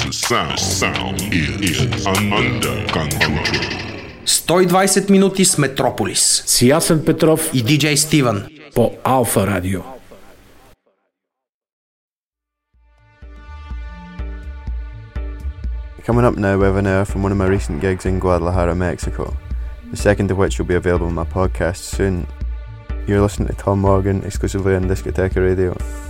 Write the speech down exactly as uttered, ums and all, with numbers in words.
sound, sound is under control. сто и двайсет минути с Метрополис. С Ясен Петров и диджей Стивън по Алфа Радио. Coming up now, we have an hour from one of my recent gigs in Guadalajara, Mexico, the second of which will be available on my podcast soon. You're listening to Tom Morgan exclusively on Discoteca Radio.